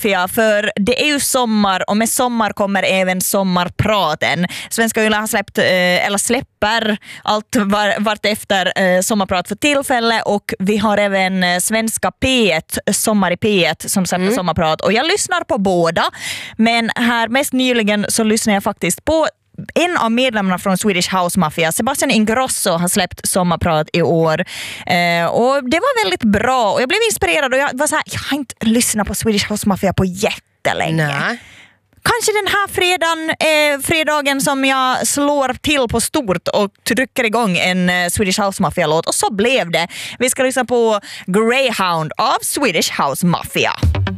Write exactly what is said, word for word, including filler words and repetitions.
Mafia, för det är ju sommar och med sommar kommer även sommarpraten. Svenska Yle har släppt, eller släpper allt var, vart efter sommarprat för tillfälle, och vi har även Svenska P ett, Sommar i P ett som släpper mm. sommarprat, och jag lyssnar på båda, men här mest nyligen så lyssnar jag faktiskt på en av medlemmarna från Swedish House Mafia. Sebastian Ingrosso har släppt sommarprat i år. Eh, och det var väldigt bra. Och jag blev inspirerad och jag var så här, jag har inte lyssnat på Swedish House Mafia på jättelänge. Nej. Kanske den här fredagen, eh, fredagen som jag slår till på stort och trycker igång en eh, Swedish House Mafia-låt. Och så blev det. Vi ska lyssna på Greyhound av Swedish House Mafia.